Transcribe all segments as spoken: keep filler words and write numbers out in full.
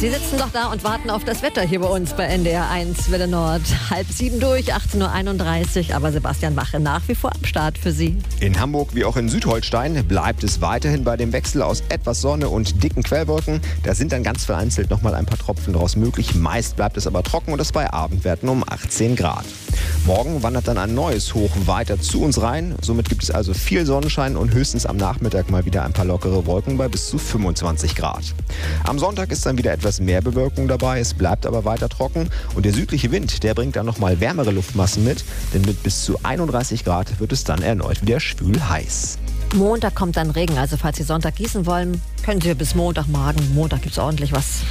Sie sitzen doch da und warten auf das Wetter hier bei uns bei N D R eins Welle Nord. Halb sieben durch, achtzehn Uhr einunddreißig, aber Sebastian Wache nach wie vor am Start für Sie. In Hamburg wie auch in Südholstein bleibt es weiterhin bei dem Wechsel aus etwas Sonne und dicken Quellwolken. Da sind dann ganz vereinzelt nochmal ein paar Tropfen draus möglich. Meist bleibt es aber trocken und das bei Abendwerten um achtzehn Grad. Morgen wandert dann ein neues Hoch weiter zu uns rein. Somit gibt es also viel Sonnenschein und höchstens am Nachmittag mal wieder ein paar lockere Wolken bei bis zu fünfundzwanzig Grad. Am Sonntag ist dann wieder etwas mehr Bewölkung dabei, es bleibt aber weiter trocken und der südliche Wind, der bringt dann nochmal wärmere Luftmassen mit, denn mit bis zu einunddreißig Grad wird es dann erneut wieder schwül heiß. Montag kommt dann Regen, also falls Sie Sonntag gießen wollen, können Sie bis Montagmorgen. Montag gibt's ordentlich was.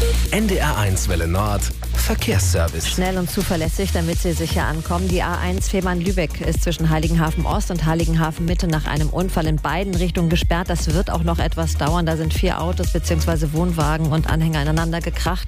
N D R eins Welle Nord Verkehrsservice. Schnell und zuverlässig, damit Sie sicher ankommen. Die A eins Fehmarn-Lübeck ist zwischen Heiligenhafen Ost und Heiligenhafen Mitte nach einem Unfall in beiden Richtungen gesperrt. Das wird auch noch etwas dauern. Da sind vier Autos bzw. Wohnwagen und Anhänger ineinander gekracht.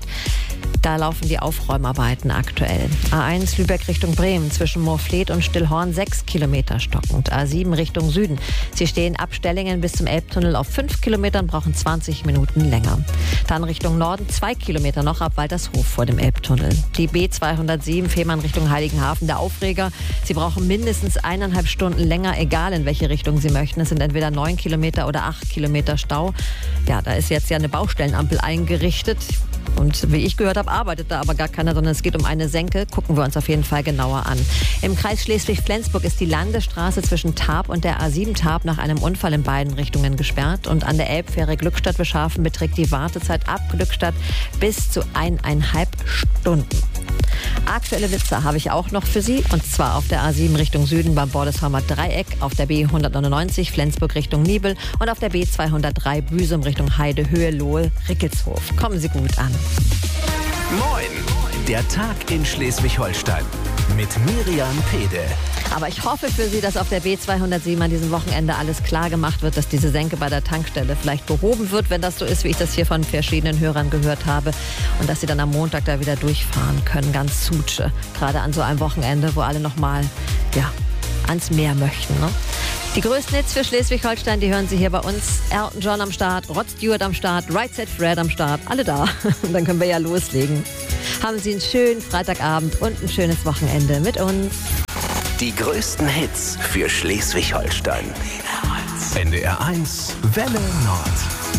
Da laufen die Aufräumarbeiten aktuell. A eins Lübeck Richtung Bremen zwischen Moorfleet und Stillhorn sechs Kilometer stockend. A sieben Richtung Süden. Sie stehen ab Stellingen bis zum Elbtunnel auf fünf Kilometern, brauchen zwanzig Minuten länger. Dann Richtung Norden zwei Kilometer noch ab Waltershof vor dem Elbtunnel. Die B zweihundertsieben Fehmarn Richtung Heiligenhafen, der Aufreger. Sie brauchen mindestens eineinhalb Stunden länger, egal in welche Richtung Sie möchten. Es sind entweder neun Kilometer oder acht Kilometer Stau. Ja, da ist jetzt ja eine Baustellenampel eingerichtet. Und wie ich gehört habe, arbeitet da aber gar keiner, sondern es geht um eine Senke. Gucken wir uns auf jeden Fall genauer an. Im Kreis Schleswig-Flensburg ist die Landesstraße zwischen Tarp und der A sieben Tarp nach einem Unfall in beiden Richtungen gesperrt. Und an der Elbfähre Glückstadt-Bescharfen beträgt die Wartezeit ab Glückstadt bis zu eineinhalb Stunden. Aktuelle Blitzer habe ich auch noch für Sie, und zwar auf der A sieben Richtung Süden beim Bordesheimer Dreieck, auf der B hundertneunundneunzig Flensburg Richtung Nibel und auf der B zweihundertdrei Büsum Richtung Heide, Höhe, Lohe, Rickelshof. Kommen Sie gut an. Moin, der Tag in Schleswig-Holstein mit Miriam Pede. Aber ich hoffe für Sie, dass auf der B zweihundertsieben an diesem Wochenende alles klar gemacht wird, dass diese Senke bei der Tankstelle vielleicht behoben wird, wenn das so ist, wie ich das hier von verschiedenen Hörern gehört habe. Und dass Sie dann am Montag da wieder durchfahren können, ganz Sutsche. Gerade an so einem Wochenende, wo alle nochmal, ja, ans Meer möchten, ne? Die größten Hits für Schleswig-Holstein, die hören Sie hier bei uns. Elton John am Start, Rod Stewart am Start, Right Said Fred am Start, alle da. Und dann können wir ja loslegen. Haben Sie einen schönen Freitagabend und ein schönes Wochenende mit uns. Die größten Hits für Schleswig-Holstein. N D R eins Welle Nord.